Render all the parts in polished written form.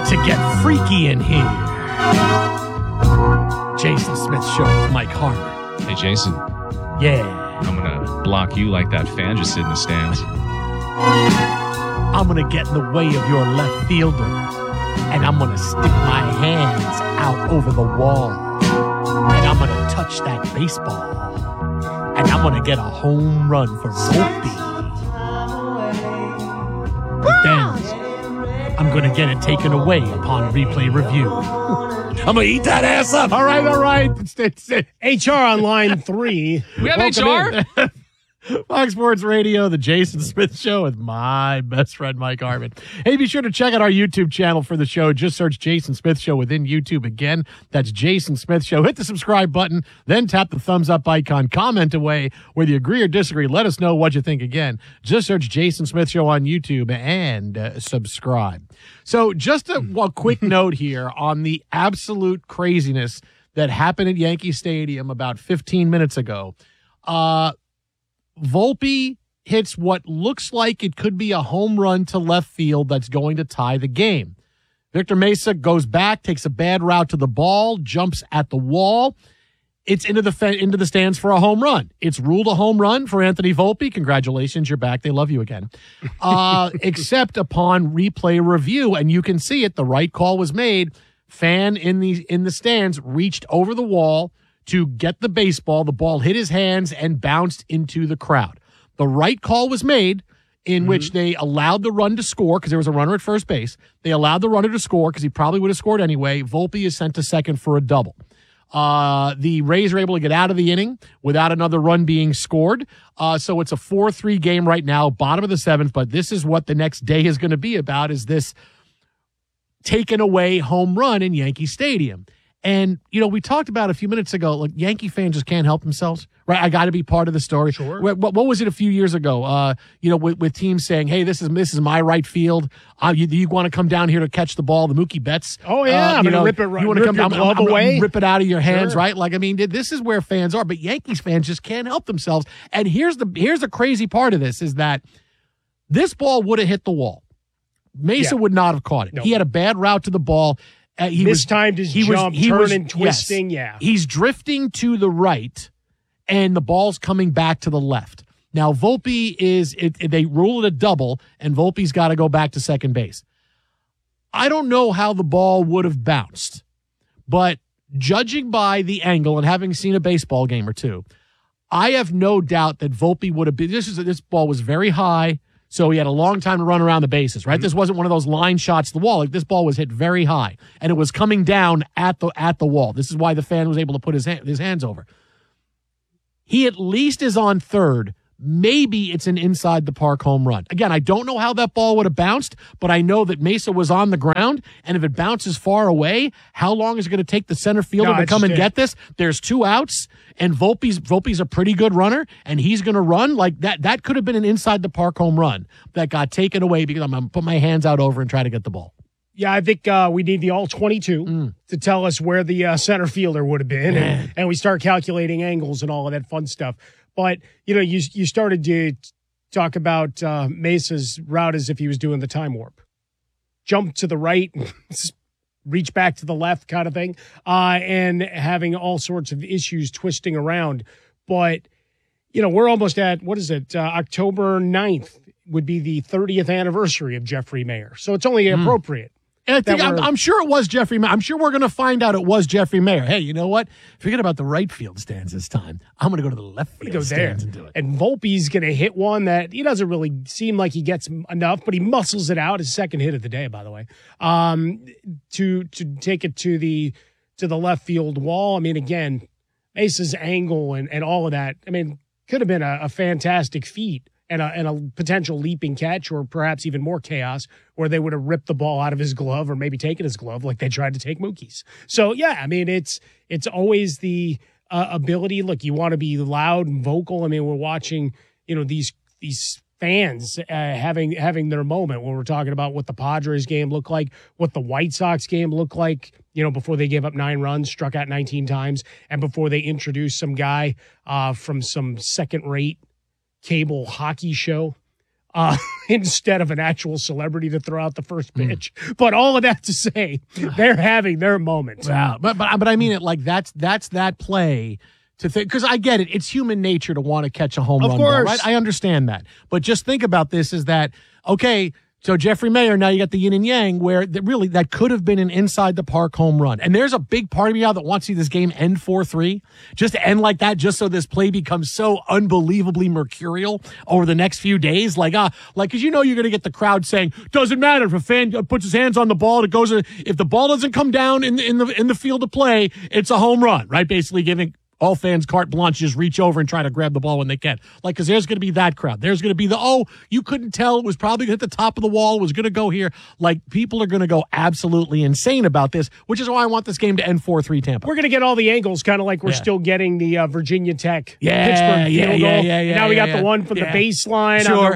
to get freaky in here. Jason Smith Show with Mike Harmon. Hey, Jason. Yeah. I'm going to block you like that fan just sitting in the stands. I'm going to get in the way of your left fielder, and I'm going to stick my hands out over the wall, and I'm going to touch that baseball, and I'm going to get a home run for Volpe. But then I'm going to get it taken away upon replay review. I'm going to eat that ass up. All right. It's HR on line 3. We have Welcome HR? in. Fox Sports Radio, the Jason Smith Show with my best friend, Mike Harmon. Hey, be sure to check out our YouTube channel for the show. Just search Jason Smith Show within YouTube. Again, that's Jason Smith Show. Hit the subscribe button, then tap the thumbs up icon. Comment away whether you agree or disagree. Let us know what you think. Again, just search Jason Smith Show on YouTube and subscribe. So just a quick note here on the absolute craziness that happened at Yankee Stadium about 15 minutes ago. Volpe hits what looks like it could be a home run to left field that's going to tie the game. Victor Mesa goes back, takes a bad route to the ball, jumps at the wall. It's into the stands for a home run. It's ruled a home run for Anthony Volpe. Congratulations, you're back. They love you again. Except upon replay review, and you can see it, the right call was made. Fan in the stands reached over the wall to get the baseball. The ball hit his hands and bounced into the crowd. The right call was made in which they allowed the run to score because there was a runner at first base. They allowed the runner to score because he probably would have scored anyway. Volpe is sent to second for a double. The Rays are able to get out of the inning without another run being scored. So it's a 4-3 game right now, bottom of the 7th, but this is what the next day is going to be about, is this taken away home run in Yankee Stadium. And, we talked about a few minutes ago, like, Yankee fans just can't help themselves, right? I got to be part of the story. Sure. What was it a few years ago, with teams saying, hey, this is my right field. You want to come down here to catch the ball, the Mookie Betts. Oh, yeah. I'm going to rip it right. You want to come down, away? Rip it out of your hands, Sure. right? Like, I mean, this is where fans are, but Yankees fans just can't help themselves. And here's the crazy part of this is that this ball would have hit the wall. Mesa would not have caught it. No. He had a bad route to the ball. He mistimed his jump, turning, twisting, yes. He's drifting to the right, and the ball's coming back to the left. Now, Volpe they rule it a double, and Volpe's got to go back to second base. I don't know how the ball would have bounced, but judging by the angle and having seen a baseball game or two, I have no doubt that Volpe would have been. This ball was very high. So he had a long time to run around the bases, right? Mm-hmm. This wasn't one of those line shots to the wall. Like, this ball was hit very high, and it was coming down at the wall. This is why the fan was able to put his hands over. He at least is on third. Maybe it's an inside the park home run. Again, I don't know how that ball would have bounced, but I know that Mesa was on the ground, and if it bounces far away, how long is it going to take the center fielder to come and get this? There's 2 outs, and Volpe's a pretty good runner, and he's going to run like that. That could have been an inside the park home run that got taken away because I'm going to put my hands out over and try to get the ball. Yeah, I think we need the all-22 to tell us where the center fielder would have been, and we start calculating angles and all of that fun stuff. But, you started to talk about Mesa's route as if he was doing the time warp. Jump to the right, reach back to the left kind of thing, and having all sorts of issues twisting around. But, we're almost at, October 9th would be the 30th anniversary of Jeffrey Maier. So it's only appropriate. And I'm sure it was Jeffrey Maier. I'm sure we're going to find out it was Jeffrey Maier. Hey, you know what? Forget about the right field stands this time. I'm going to go to the left field stands and do it. And Volpe's going to hit one that he doesn't really seem like he gets enough, but he muscles it out. His second hit of the day, by the way, to take it to the left field wall. I mean, again, Mesa's angle and all of that. I mean, could have been a fantastic feat. And a potential leaping catch, or perhaps even more chaos, where they would have ripped the ball out of his glove or maybe taken his glove like they tried to take Mookie's. So, yeah, I mean, it's always the ability. Look, you want to be loud and vocal. I mean, we're watching, these fans having their moment when we're talking about what the Padres game looked like, what the White Sox game looked like, before they gave up 9 runs, struck out 19 times, and before they introduced some guy from some second-rate cable hockey show instead of an actual celebrity to throw out the first pitch. But all of that to say, they're having their moment. Yeah, but I mean it like that's that play to think, because I get it. It's human nature to want to catch a home run ball, right? I understand that. But just think about this: is that okay? So Jeffrey Mayer, now you got the yin and yang where really that could have been an inside the park home run. And there's a big part of me now that wants to see this game end 4-3, just to end like that, just so this play becomes so unbelievably mercurial over the next few days. Like, cause you know you're going to get the crowd saying, doesn't matter if a fan puts his hands on the ball, it goes, if the ball doesn't come down in the field of play, it's a home run, right? Basically giving all fans carte blanche, just reach over and try to grab the ball when they can. Like, because there's going to be that crowd. There's going to be you couldn't tell. It was probably going to hit the top of the wall. It was going to go here. Like, people are going to go absolutely insane about this, which is why I want this game to end 4-3 Tampa. We're going to get all the angles, kind of like we're still getting the Virginia Tech Pittsburgh field goal. Now we got the one from the baseline on the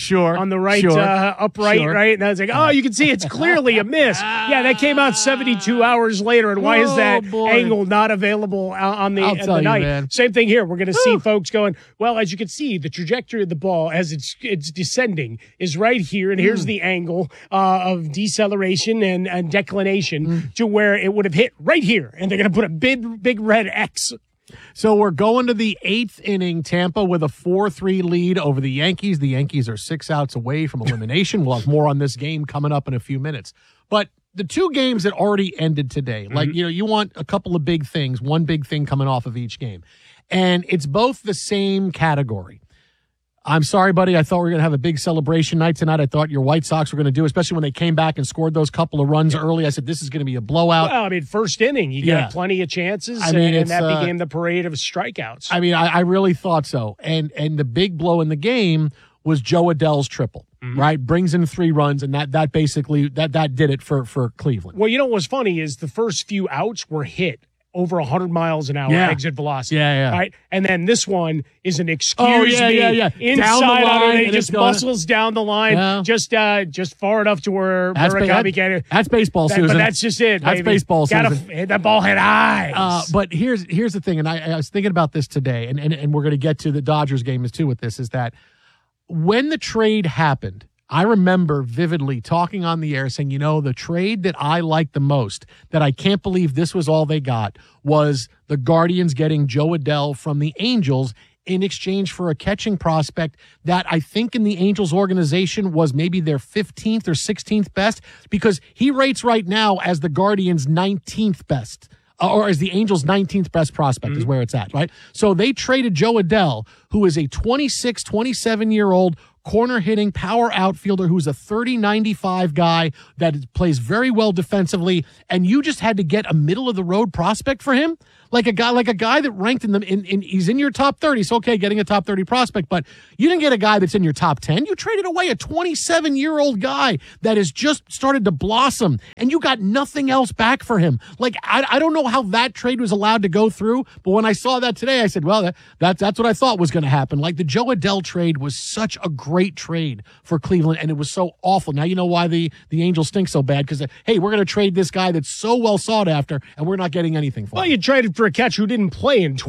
right, upright, right? And I was like, you can see it's clearly a miss. That came out 72 hours later. And why is that angle not available on the night? Man. Same thing here. We're going to see folks going, well, as you can see, the trajectory of the ball as it's descending is right here, and here's the angle of deceleration and declination to where it would have hit right here, and they're going to put a big red X. So we're going to the 8th inning, Tampa with a 4-3 lead over the Yankees. The Yankees are 6 outs away from elimination. We'll have more on this game coming up in a few minutes. But the two games that already ended today, like, you want a couple of big things, one big thing coming off of each game. And it's both the same category. I'm sorry, buddy. I thought we were going to have a big celebration night tonight. I thought your White Sox were going to do, especially when they came back and scored those couple of runs early. I said, this is going to be a blowout. Well, I mean, first inning, you got plenty of chances, and that became the parade of strikeouts. I mean, I really thought so. And the big blow in the game was Joe Adell's triple. Right, brings in 3 runs, and that basically that did it for Cleveland. Well, you know what's funny is the first few outs were hit over 100 miles an hour exit velocity. Right, and then this one is an excuse me inside down the line, and it just muscles down the line, just far enough to where Murakami can. That's baseball, Susan. But that's just it. That's baseball, Susan. Hit that ball, hit high. But here's the thing, and I was thinking about this today, and we're going to get to the Dodgers game too with this, is that when the trade happened, I remember vividly talking on the air saying, the trade that I liked the most, that I can't believe this was all they got, was the Guardians getting Joe Adell from the Angels in exchange for a catching prospect that I think in the Angels organization was maybe their 15th or 16th best, because he rates right now as the Guardians' 19th best. Or as the Angels' 19th best prospect is where it's at, right? So they traded Joe Adell, who is a 26, 27-year-old corner hitting power outfielder who's a 30-95 guy that plays very well defensively, and you just had to get a middle of the road prospect for him, like a guy that ranked he's in your top 30. So okay, getting a top 30 prospect, but you didn't get a guy that's in your top 10. You traded away a 27-year-old guy that has just started to blossom, and you got nothing else back for him. Like, I don't know how that trade was allowed to go through, but when I saw that today, I said, well, that's what I thought was going to happen. Like, the Joe Adell trade was such a great trade for Cleveland, and it was so awful. Now you know why the Angels stink so bad, because hey, we're going to trade this guy that's so well sought after, and we're not getting anything for him. Well, you traded for a catcher who didn't play in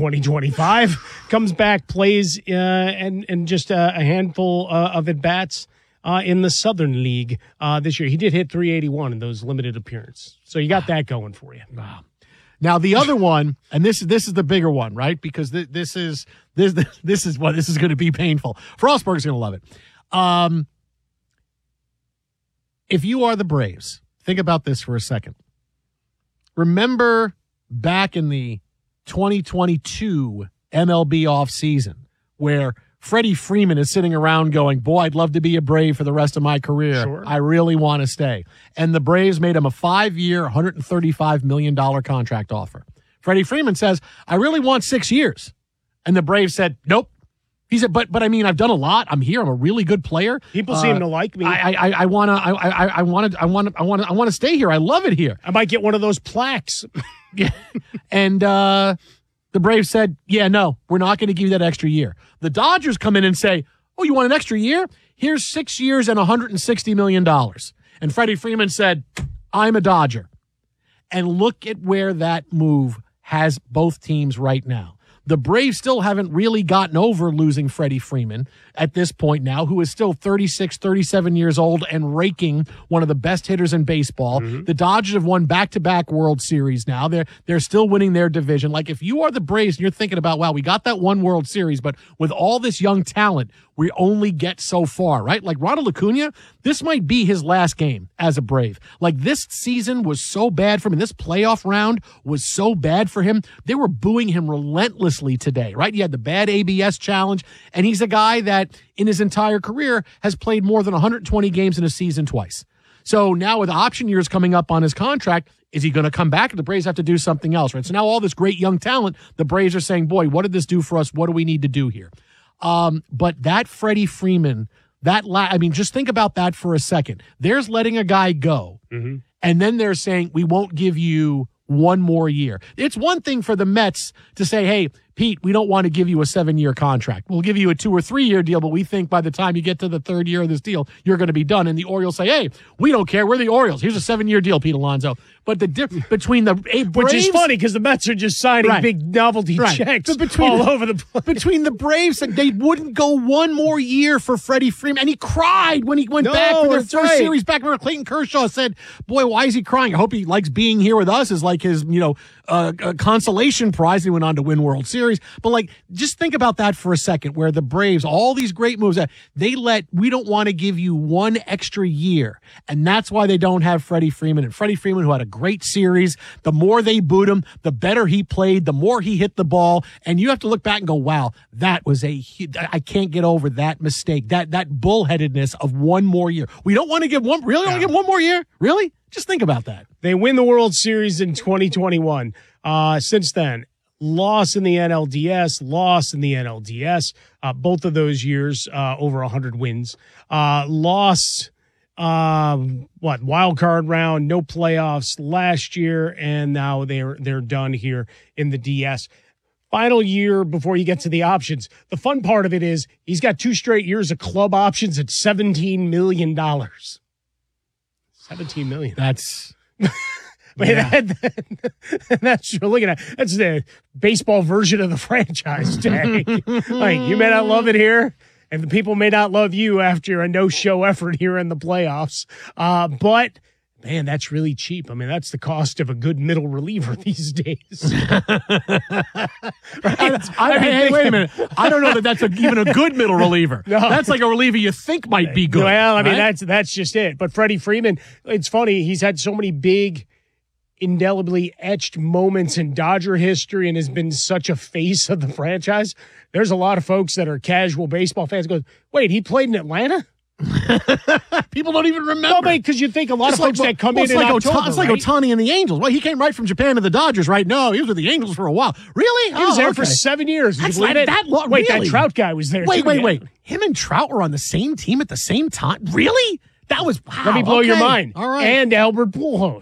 2025, comes back, plays, and just a handful of at bats in the Southern League this year. He did hit 381 in those limited appearances, so you got that going for you. Wow. Now the other one, and this is the bigger one, right? Because this is going to be painful. Frostburg's going to love it. If you are the Braves, think about this for a second. Remember back in the 2022 MLB offseason where Freddie Freeman is sitting around going, boy, I'd love to be a Brave for the rest of my career. Sure. I really want to stay. And the Braves made him a 5-year, $135 million contract offer. Freddie Freeman says, I really want 6 years. And the Braves said, nope. He said, but I mean, I've done a lot. I'm here. I'm a really good player. People seem to like me. I want to stay here. I love it here. I might get one of those plaques. Yeah. And the Braves said, yeah, no, we're not going to give you that extra year. The Dodgers come in and say, oh, you want an extra year? Here's 6 years and $160 million. And Freddie Freeman said, I'm a Dodger. And look at where that move has both teams right now. the Braves still haven't really gotten over losing Freddie Freeman at this point now, who is still 36, 37 years old and raking, one of the best hitters in baseball. The Dodgers have won back-to-back World Series now. They're still winning their division. Like, if you are the Braves and you're thinking about, wow, we got that one World Series, but with all this young talent, we only get so far, right? Like Ronald Acuna, this might be his last game as a Brave. Like, this season was so bad for him. This playoff round was so bad for him. They were booing him relentlessly today, right? He had the bad ABS challenge, and he's a guy that in his entire career has played more than 120 games in a season twice. So now with option years coming up on his contract, is he going to come back? And the Braves have to do something else, right? So now all this great young talent, the Braves are saying, boy, what did this do for us? What do we need to do here? But that Freddie Freeman, just think about that for a second. There's letting a guy go, and then they're saying, we won't give you one more year. It's one thing for the Mets to say, hey, Pete, we don't want to give you a 7-year contract. We'll give you a 2 or 3 year deal, but we think by the time you get to the 3rd year of this deal, you're going to be done. And the Orioles say, hey, we don't care. We're the Orioles. Here's a 7-year deal, Pete Alonso. But the difference between the Braves, which is funny because the Mets are just signing big novelty checks all over the place. Between the Braves, and they wouldn't go one more year for Freddie Freeman. And he cried when he went back for their first series back. Remember, Clayton Kershaw said, boy, why is he crying? I hope he likes being here with us as like his, consolation prize. He went on to win World Series. But like, just think about that for a second, where the Braves, all these great moves, we don't want to give you one extra year. And that's why they don't have Freddie Freeman. And Freddie Freeman, who had a great series, the more they booed him, the better he played, the more he hit the ball. And you have to look back and go, wow, that was I can't get over that mistake, that bullheadedness of one more year. We don't want to give one, really? Only give one more year? Really? Just think about that. They win the World Series in 2021. Since then, loss in the NLDS, both of those years, over 100 wins. Lost, wild card round, no playoffs last year, and now they're done here in the DS. Final year before you get to the options. The fun part of it is he's got 2 straight years of club options at $17 million. $17 million. That's... That's you're looking at. That's the baseball version of the franchise tag. Like, you may not love it here, and the people may not love you after a no-show effort here in the playoffs. But man, that's really cheap. I mean, that's the cost of a good middle reliever these days. Hey, wait a minute. I don't know that that's even a good middle reliever. No. That's like a reliever you think might be good. Well, I mean, that's just it. But Freddie Freeman, it's funny. He's had so many big, indelibly etched moments in Dodger history and has been such a face of the franchise. There's a lot of folks that are casual baseball fans go, wait, he played in Atlanta? People don't even remember. No, because you think a lot of folks that come in October, it's like Ohtani and the Angels. Well, he came right from Japan to the Dodgers, right? No, he was with the Angels for a while. Really? He was there for 7 years. That's like that long. Wait, really? that Trout guy was there. Wait. Him and Trout were on the same team at the same time? Really? That was, wow. Let me blow your mind. All right. And Albert Pujols.